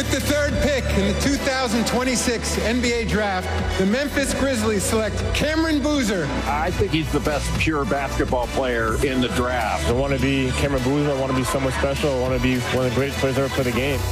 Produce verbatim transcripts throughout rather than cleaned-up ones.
With the third pick in the two thousand twenty-six N B A Draft, the Memphis Grizzlies select Cameron Boozer. I think he's the best pure basketball player in the draft. I want to be Cameron Boozer. I want to be someone special. I want to be one of the greatest players ever play the game.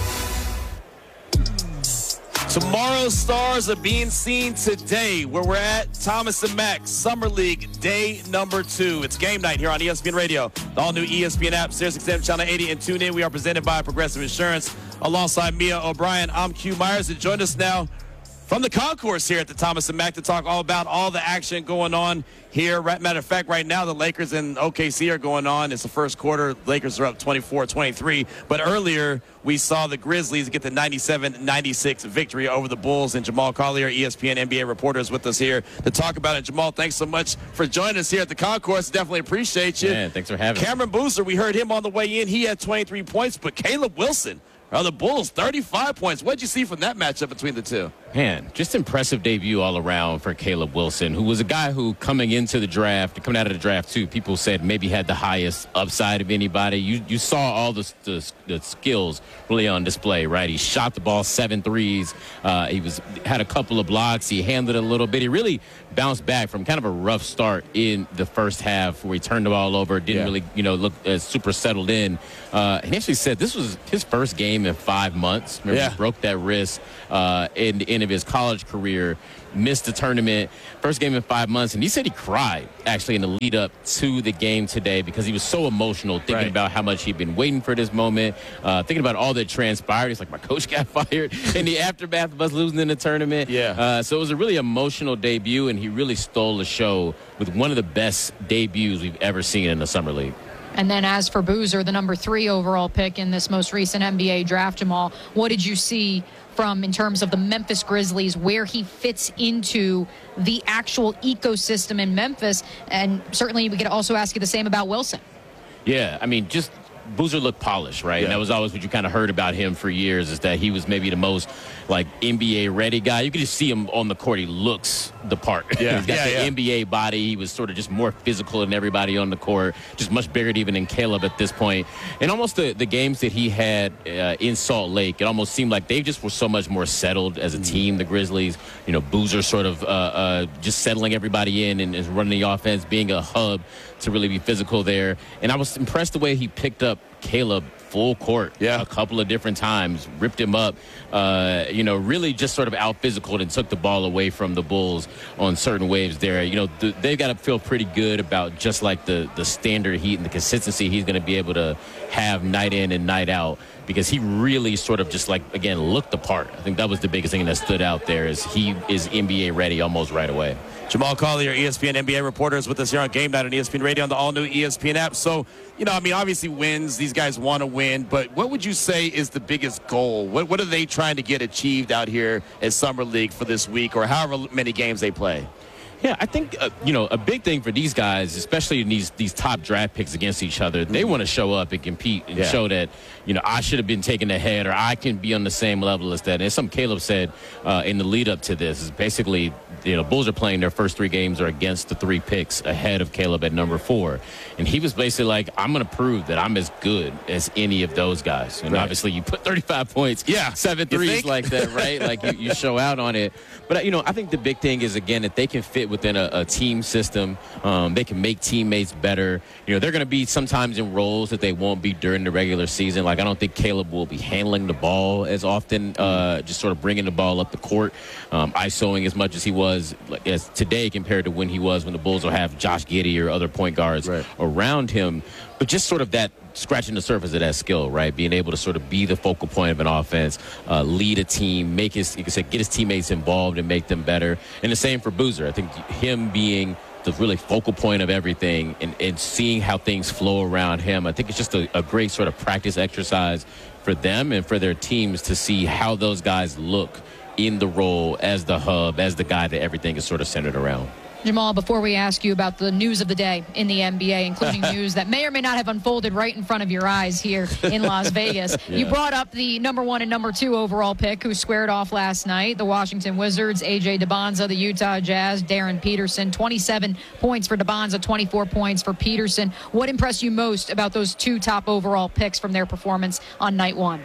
Tomorrow's stars are being seen today where we're at Thomas and Mack Summer League day number two. It's game night here on E S P N Radio, the all-new E S P N app, Sirius X M Channel eighty, and tune in. We are presented by Progressive Insurance. Alongside Mia O'Brien, I'm Q Myers, and join us now from the concourse here at the Thomas and Mack to talk all about all the action going on here. Matter of fact, right now the Lakers and O K C are going on. It's the first quarter. Lakers are up twenty-four twenty-three. But earlier we saw the Grizzlies get the ninety-seven ninety-six victory over the Bulls. And Jamal Collier, E S P N N B A reporter, is with us here to talk about it. Jamal, thanks so much for joining us here at the concourse. Definitely appreciate you. Man, thanks for having me. Cameron Boozer, we heard him on the way in. He had twenty-three points, but Caleb Wilson, or the Bulls, thirty-five points. What did you see from that matchup between the two? Man, just impressive debut all around for Caleb Wilson, who was a guy who coming into the draft, coming out of the draft too, people said maybe had the highest upside of anybody. You you saw all the, the, the skills really on display, right? He shot the ball seven threes. Uh, he was had a couple of blocks. He handled it a little bit. He really bounced back from kind of a rough start in the first half where he turned the ball over, didn't yeah. really, you know, look as super settled in. Uh, he actually said this was his first game in five months. Remember, yeah. he broke that wrist uh, in the end of his college career, missed the tournament, first game in five months, and he said he cried actually in the lead up to the game today because he was so emotional, thinking right. about how much he'd been waiting for this moment, uh, thinking about all that transpired. He's like, my coach got fired in the aftermath of us losing in the tournament. Yeah. Uh, so it was a really emotional debut, and he really stole the show with one of the best debuts we've ever seen in the Summer League. And then as for Boozer, the number three overall pick in this most recent N B A draft, Jamal, what did you see from in terms of the Memphis Grizzlies, where he fits into the actual ecosystem in Memphis? And certainly we could also ask you the same about Wilson. Yeah, I mean, just Boozer looked polished, right? Yeah. And that was always what you kind of heard about him for years, is that he was maybe the most, like, N B A-ready guy. You could just see him on the court. He looks the part. Yeah. He's got yeah, the yeah. N B A body. He was sort of just more physical than everybody on the court, just much bigger even than Caleb at this point. And almost the, the games that he had uh, in Salt Lake, it almost seemed like they just were so much more settled as a team, the Grizzlies. You know, Boozer sort of uh, uh, just settling everybody in and, and running the offense, being a hub to really be physical there. And I was impressed the way he picked up Caleb full court yeah. a couple of different times, ripped him up, uh, you know, really just sort of out-physical and took the ball away from the Bulls on certain waves there. You know, th- they've got to feel pretty good about just like the, the standard heat and the consistency he's going to be able to have night in and night out, because he really sort of just like, again, looked the part. I think that was the biggest thing that stood out there, is he is N B A ready almost right away. Jamal Collier, E S P N N B A reporter, is with us here on Game Night on E S P N Radio on the all-new E S P N app. So, you know, I mean, obviously wins. These guys want to win. But what would you say is the biggest goal? What, what are they trying to get achieved out here at Summer League for this week, or however many games they play? Yeah, I think, uh, you know, a big thing for these guys, especially in these these top draft picks against each other, they want to show up and compete and yeah. show that, you know, I should have been taken ahead, or I can be on the same level as that. And it's something Caleb said uh, in the lead up to this, is basically, you know, Bulls are playing their first three games are against the three picks ahead of Caleb at number four. And he was basically like, I'm going to prove that I'm as good as any of those guys. And right. obviously you put thirty-five points, yeah. seven threes like that, right? Like you, you show out on it. But, you know, I think the big thing is, again, that they can fit within a, a team system. Um, they can make teammates better. You know, they're going to be sometimes in roles that they won't be during the regular season. Like, I don't think Caleb will be handling the ball as often, uh, just sort of bringing the ball up the court, um, ISOing as much as he was as today compared to when he was when the Bulls will have Josh Giddey or other point guards right. around him. But just sort of that scratching the surface of that skill, right? Being able to sort of be the focal point of an offense, uh, lead a team, make his, you can say, get his teammates involved and make them better. And the same for Boozer. I think him being the really focal point of everything and, and seeing how things flow around him, I think it's just a, a great sort of practice exercise for them and for their teams to see how those guys look in the role as the hub, as the guy that everything is sort of centered around. Jamal, before we ask you about the news of the day in the N B A, including news that may or may not have unfolded right in front of your eyes here in Las Vegas, yeah. you brought up the number one and number two overall pick who squared off last night, the Washington Wizards, A J DeBonza, the Utah Jazz, Darren Peterson, twenty-seven points for DeBonza, twenty-four points for Peterson. What impressed you most about those two top overall picks from their performance on night one?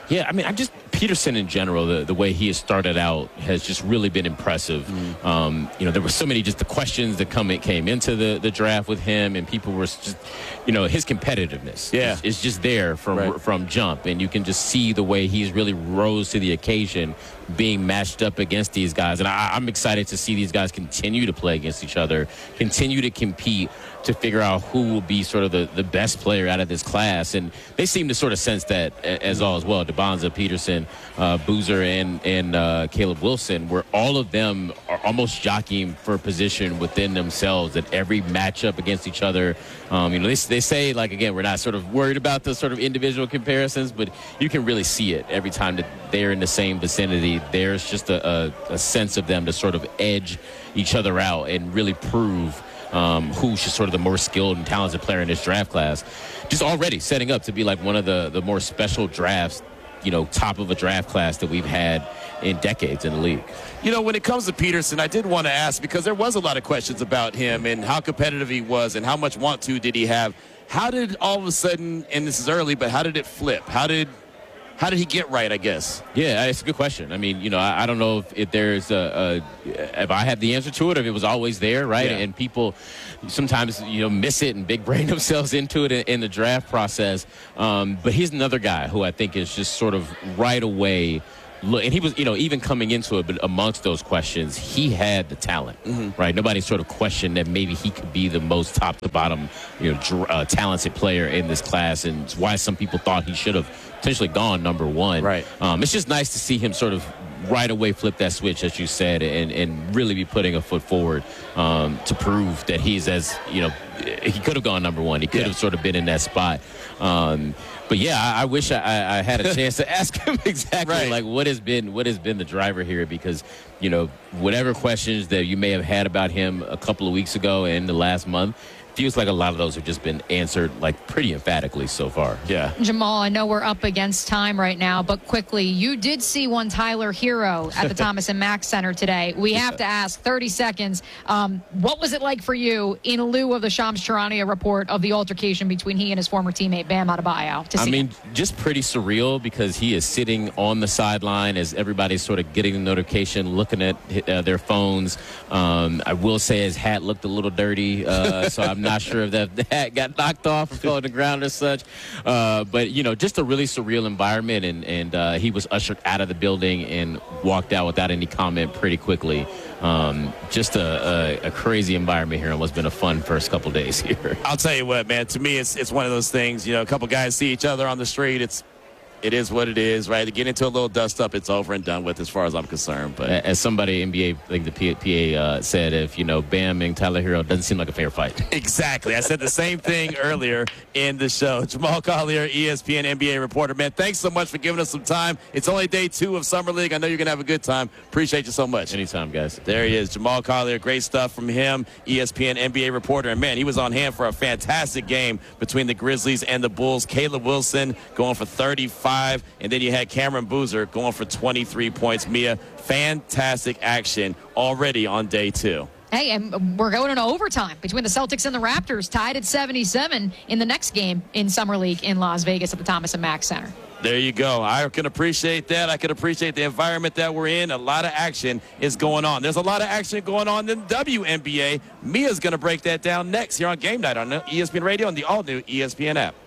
Yeah, I mean, I just Peterson in general, the, the way he has started out has just really been impressive. Mm-hmm. Um, you know, there were so many just the questions that come came into the, the draft with him, and people were just, you know, his competitiveness yeah. is, is just there from right. from jump, and you can just see the way he's really rose to the occasion, being matched up against these guys. And I, I'm excited to see these guys continue to play against each other, continue to compete to figure out who will be sort of the, the best player out of this class. And they seem to sort of sense that as all as well. DeBonza, Peterson, uh, Boozer, and, and uh, Caleb Wilson, where all of them are almost jockeying for position within themselves at every matchup against each other. Um, you know, they, they say, like, again, we're not sort of worried about the sort of individual comparisons, but you can really see it every time that they're in the same vicinity. There's just a, a, a sense of them to sort of edge each other out and really prove Um, who's just sort of the more skilled and talented player in this draft class. Just already setting up to be like one of the, the more special drafts, you know, top of a draft class that we've had in decades in the league. You know, when it comes to Peterson, I did want to ask, because there was a lot of questions about him and how competitive he was and how much want to did he have. How did all of a sudden, and this is early, but how did it flip? How did How did he get right, I guess? Yeah, it's a good question. I mean, you know, I, I don't know if, if there's a, a, if I have the answer to it, if it was always there, right? Yeah. And people sometimes, you know, miss it and big brain themselves into it in, in the draft process. Um, but he's another guy who I think is just sort of right away. Look, and he was, you know, even coming into it, but amongst those questions, he had the talent, mm-hmm. right? Nobody sort of questioned that maybe he could be the most top to bottom, you know, dr- uh, talented player in this class, and it's why some people thought he should have potentially gone number one. Right. Um, it's just nice to see him sort of right away flip that switch, as you said, and, and really be putting a foot forward um, to prove that he's as, you know, he could have gone number one. He could yeah. have sort of been in that spot. Um, but yeah, I, I wish I, I had a chance to ask him exactly right. like what has been what has been the driver here, because, you know, whatever questions that you may have had about him a couple of weeks ago and the last month, feels like a lot of those have just been answered like pretty emphatically so far. Yeah. Jamal, I know we're up against time right now, but quickly, you did see one Tyler Hero at the Thomas and Mack Center today. We have to ask, thirty seconds, um, what was it like for you in lieu of the Shams Charania report of the altercation between he and his former teammate Bam Adebayo? To see I mean, him? Just pretty surreal, because he is sitting on the sideline as everybody's sort of getting the notification, looking at uh, their phones. Um, I will say his hat looked a little dirty, uh, so I'm not sure if that, the hat got knocked off or fell on the ground or such. Uh, but, you know, just a really surreal environment, and, and uh, he was ushered out of the building and walked out without any comment pretty quickly. Um, just a, a, a crazy environment here, and what's been a fun first couple days here. I'll tell you what, man, to me, it's it's one of those things, you know, a couple guys see each other on the street. It's It is what it is, right? To get into a little dust up, it's over and done with as far as I'm concerned. But as somebody, N B A, like the P A uh, said, if, you know, Bam and Tyler Hero, doesn't seem like a fair fight. Exactly. I said the same thing earlier in the show. Jamal Collier, E S P N N B A reporter. Man, thanks so much for giving us some time. It's only day two of Summer League. I know you're going to have a good time. Appreciate you so much. Anytime, guys. There he is, Jamal Collier. Great stuff from him, E S P N N B A reporter. And, man, he was on hand for a fantastic game between the Grizzlies and the Bulls. Caleb Wilson going for thirty-five, and then you had Cameron Boozer going for twenty-three points. Mia, fantastic action already on day two. Hey, and we're going into overtime between the Celtics and the Raptors, tied at seventy-seven in the next game in Summer League in Las Vegas at the Thomas and Mack Center. There you go. I can appreciate that. I can appreciate the environment that we're in. A lot of action is going on. There's a lot of action going on in the W N B A. Mia's going to break that down next here on Game Night on E S P N Radio and the all-new E S P N app.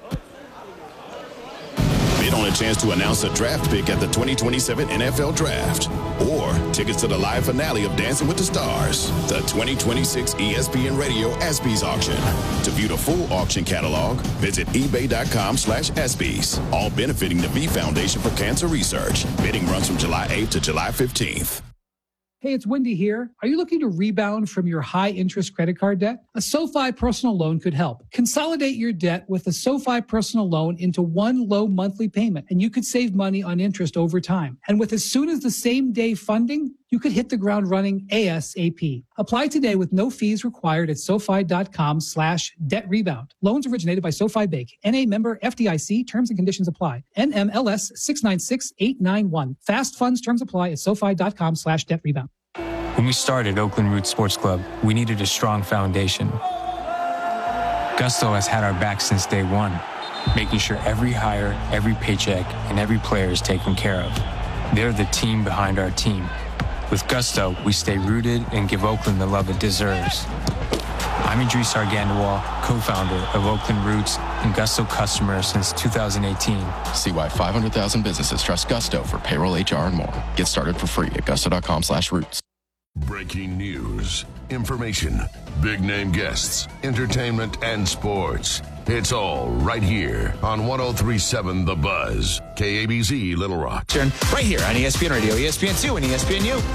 Bid on a chance to announce a draft pick at the twenty twenty-seven N F L Draft, or tickets to the live finale of Dancing with the Stars, the twenty twenty-six E S P N Radio ESPYs auction. To view the full auction catalog, visit ebay.com slash ESPYs, all benefiting the V Foundation for Cancer Research. Bidding runs from July eighth to July fifteenth. Hey, it's Wendy here. Are you looking to rebound from your high-interest credit card debt? A SoFi personal loan could help. Consolidate your debt with a SoFi personal loan into one low monthly payment, and you could save money on interest over time. And with as soon as the same day funding, you could hit the ground running ASAP. Apply today with no fees required at SoFi.com slash debt rebound. Loans originated by SoFi Bank. N A member F D I C. Terms and conditions apply. N M L S six nine six eight nine one. Fast funds terms apply at SoFi.com slash debt rebound. When we started Oakland Roots Sports Club, we needed a strong foundation. Gusto has had our back since day one. making sure every hire, every paycheck, and every player is taken care of. They're the team behind our team. With Gusto, we stay rooted and give Oakland the love it deserves. I'm Idris Argandawal, co-founder of Oakland Roots and Gusto customer since two thousand eighteen. See why five hundred thousand businesses trust Gusto for payroll, H R, and more. Get started for free at gusto.com slash roots. Breaking news, information, big name guests, entertainment, and sports. It's all right here on one oh three point seven The Buzz, K A B Z Little Rock. Right here on E S P N Radio, E S P N two, and E S P N U.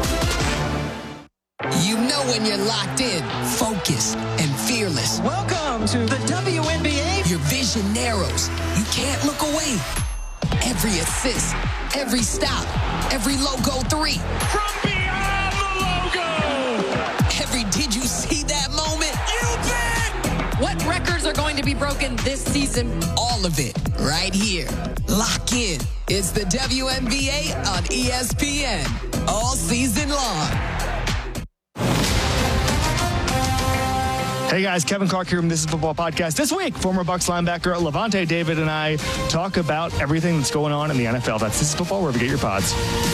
You know when you're locked in, focused, and fearless. Welcome to the W N B A. Your vision narrows. You can't look away. Every assist, every stop, every logo three. From beyond the logo. Every did you see that moment? You bet. What records are going to be broken this season? All of it right here. Lock in. It's the W N B A on E S P N. All season long. Hey guys, Kevin Clark here from This Is Football Podcast. This week, former Bucs linebacker Levante David and I talk about everything that's going on in the N F L. That's This Is Football, wherever you get your pods.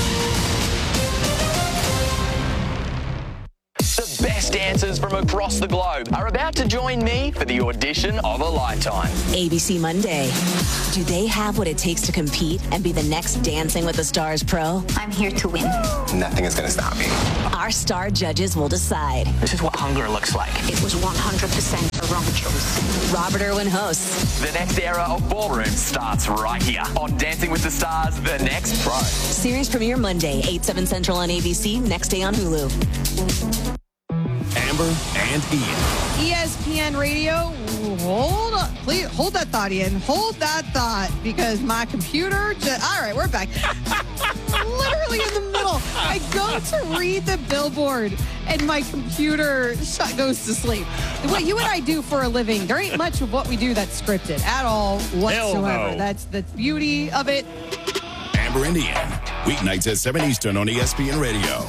The best dancers from across the globe are about to join me for the audition of a lifetime. A B C Monday. Do they have what it takes to compete and be the next Dancing with the Stars pro? I'm here to win. Nothing is going to stop me. Our star judges will decide. This is what hunger looks like. It was one hundred percent a wrong choice. Robert Irwin hosts. The next era of ballroom starts right here on Dancing with the Stars, The Next Pro. Series premiere Monday, eight, seven Central on A B C, next day on Hulu. Amber and Ian. E S P N Radio, hold on, please hold that thought, Ian. Hold that thought, because my computer just, all right, we're back. Literally in the middle. I go to read the billboard and my computer shut, goes to sleep. What you and I do for a living, there ain't much of what we do that's scripted at all whatsoever. No. That's the beauty of it. Amber and Ian, weeknights at seven Eastern on E S P N Radio.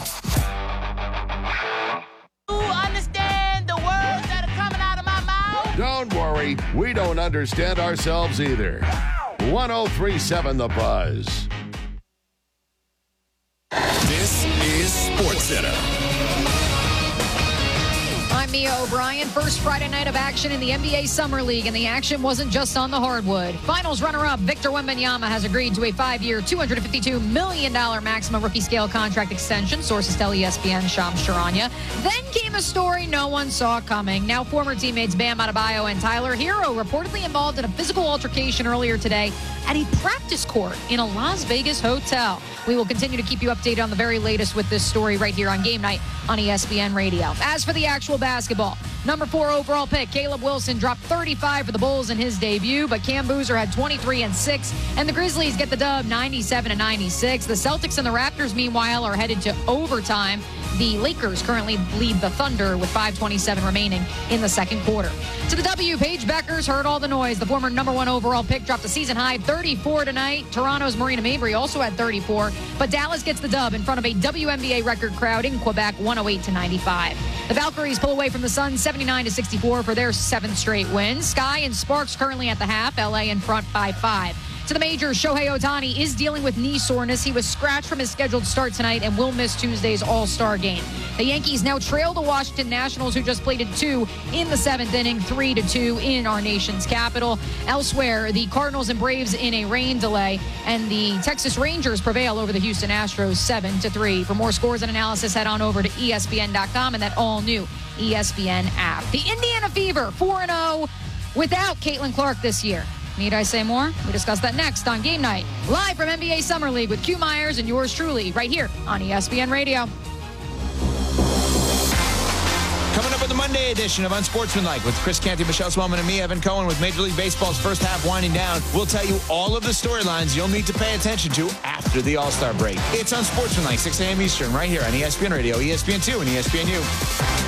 Don't worry, we don't understand ourselves either. one oh three point seven The Buzz. This is SportsCenter. I'm Mia O'Brien. First Friday night of action in the N B A Summer League, and the action wasn't just on the hardwood. Finals runner-up Victor Wembanyama has agreed to a five-year, two hundred fifty-two million dollars maximum rookie scale contract extension, sources tell E S P N Shams Charania. Then came a story no one saw coming. Now former teammates Bam Adebayo and Tyler Hero reportedly involved in a physical altercation earlier today at a practice court in a Las Vegas hotel. We will continue to keep you updated on the very latest with this story right here on Game Night on E S P N Radio. As for the actual basketball, number four overall pick Caleb Wilson dropped thirty-five for the Bulls in his debut, but Cam Boozer had twenty-three and six, and the Grizzlies get the dub ninety-seven to ninety-six. The Celtics and the Raptors, meanwhile, are headed to overtime. The Lakers currently lead the Thunder with five twenty-seven remaining in the second quarter. To the W, Paige Beckers heard all the noise. The former number one overall pick dropped a season-high thirty-four tonight. Toronto's Marina Mabry also had thirty-four, but Dallas gets the dub in front of a W N B A record crowd in Quebec, one oh eight to ninety-five. The Valkyries pull away from the Suns seventy-nine to sixty-four for their seventh straight win. Sky and Sparks currently at the half, L A in front by five. To the majors, Shohei Ohtani is dealing with knee soreness. He was scratched from his scheduled start tonight and will miss Tuesday's All-Star game. The Yankees now trail the Washington Nationals, who just played at two in the seventh inning, three to two in our nation's capital. Elsewhere, the Cardinals and Braves in a rain delay, and the Texas Rangers prevail over the Houston Astros seven to three. For more scores and analysis, head on over to E S P N dot com and that all-new E S P N app. The Indiana Fever, four and oh without Caitlin Clark this year. Need I say more? We discuss that next on Game Night, live from N B A Summer League with Q Myers and yours truly, right here on E S P N Radio. Coming up on the Monday edition of Unsportsmanlike with Chris Canty, Michelle Swellman, and me, Evan Cohen, with Major League Baseball's first half winding down. We'll tell you all of the storylines you'll need to pay attention to after the All-Star break. It's Unsportsmanlike, six a.m. Eastern, right here on E S P N Radio, E S P N two, and E S P N U.